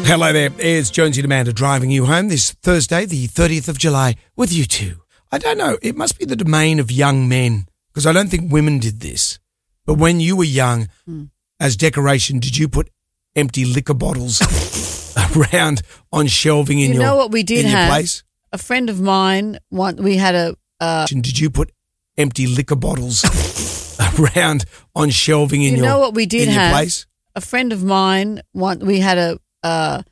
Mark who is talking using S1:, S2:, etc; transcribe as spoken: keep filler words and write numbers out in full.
S1: Hello there, it's Jonesy and Amanda driving you home this Thursday, the thirtieth of July, with you two. I don't know, it must be the domain of young men, because I don't think women did this. But when you were young, mm. as decoration, did you put empty liquor bottles around on shelving in
S2: you
S1: your,
S2: know what we did
S1: in your
S2: have?
S1: place?
S2: A friend of mine, one, we had a... Uh,
S1: did you put empty liquor bottles around on shelving in
S2: you
S1: your,
S2: know what we did
S1: in your
S2: have?
S1: place?
S2: A friend of mine, one, we had a... Uh,